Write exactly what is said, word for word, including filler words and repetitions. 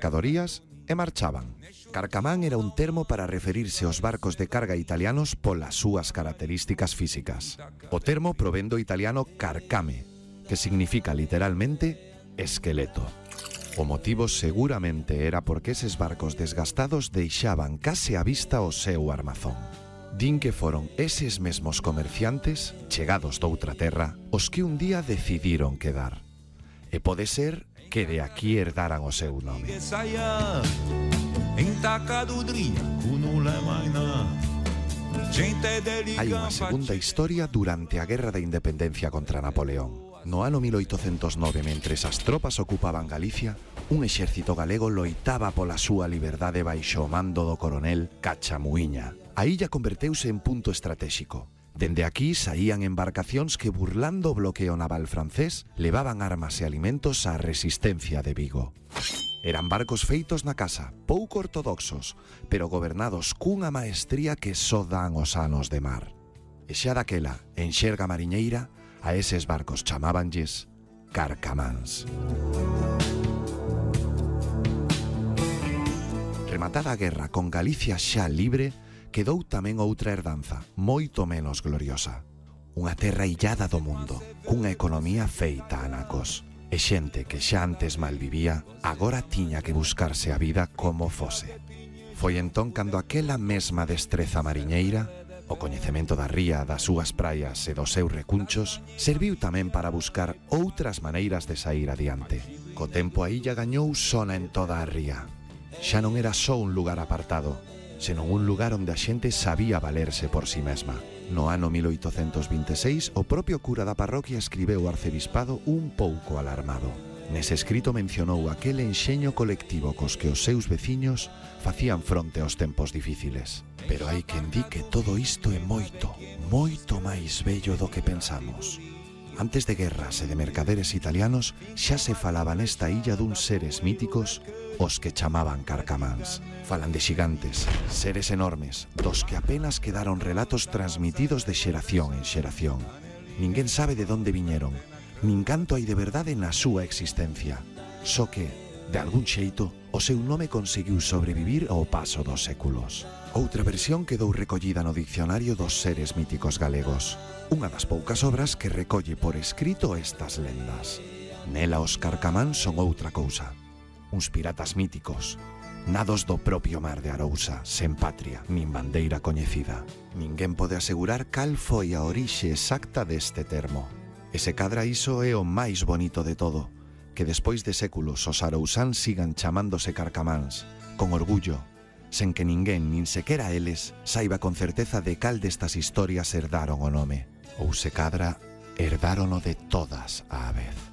mercadorías e marchaban. Carcamán era un termo para referirse aos barcos de carga italianos polas súas características físicas. O termo provén do italiano carcame, que significa literalmente esqueleto. O motivo seguramente era porque eses barcos desgastados deixaban case á vista o seu armazón. Din que foron eses mesmos comerciantes, chegados doutra terra, os que un día decidiron quedar. E pode ser que de aquí herdaran o seu nome. Hai unha segunda historia durante a Guerra da Independencia contra Napoleón. No ano mil oitocentos nove, mentres as tropas ocupaban Galicia, un exército galego loitaba pola súa liberdade baixo o mando do coronel Cachamuiña. A illa converteuse en punto estratéxico. Dende aquí saían embarcacións que, burlando o bloqueo naval francés, levaban armas e alimentos á resistencia de Vigo. Eran barcos feitos na casa, pouco ortodoxos, pero gobernados cunha maestría que só dan os anos de mar. E xa daquela, en xerga mariñeira, a eses barcos chamábanlles carcamáns. Rematada a guerra con Galicia xa libre, quedou tamén outra herdanza, moito menos gloriosa. Unha terra illada do mundo, cunha economía feita a nacos. E xente que xa antes malvivía, agora tiña que buscarse a vida como fose. Foi entón cando aquela mesma destreza mariñeira, o coñecemento da ría, das súas praias e dos seus recunchos, serviu tamén para buscar outras maneiras de sair adiante. Co tempo a illa gañou sona en toda a ría. Xa non era só un lugar apartado, senón un lugar onde a xente sabía valerse por si mesma. No ano mil oitocentos vinte e seis, o propio cura da parroquia escribeu ao arcebispado un pouco alarmado. Nese escrito mencionou aquel enxeño colectivo cos que os seus veciños facían fronte aos tempos difíciles. Pero hai quen di que todo isto é moito, moito máis bello do que pensamos. Antes de guerras e de mercaderes italianos, xa se falaba nesta illa duns seres míticos, os que chamaban carcamáns. Falan de xigantes, seres enormes, dos que apenas quedaron relatos transmitidos de xeración en xeración. Ninguén sabe de onde viñeron, nin canto hai de verdade na súa existencia. Só que, de algún xeito, o seu nome conseguiu sobrevivir ao paso dos séculos. Outra versión quedou recollida no Dicionario dos Seres Míticos Galegos, unha das poucas obras que recolle por escrito estas lendas. Nela os carcamáns son outra cousa, uns piratas míticos, nados do propio mar de Arousa, sen patria, nin bandeira coñecida. Ninguén pode asegurar cal foi a orixe exacta deste termo. E se cadra iso é o máis bonito de todo, que despois de séculos os arousáns sigan chamándose carcamáns, con orgullo, sen que ninguén, nin sequera eles, saiba con certeza de cal destas historias herdaron o nome. Ou se cadra, herdárono de todas á vez.